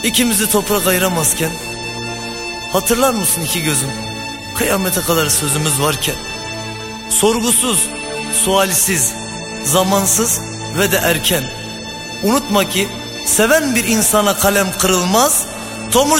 İkimizi toprak ayıramazken, hatırlar mısın iki gözüm, kıyamete kadar sözümüz varken? Sorgusuz, sualsiz, zamansız ve de erken. Unutma ki seven bir insana kalem kırılmaz. Tomurcuk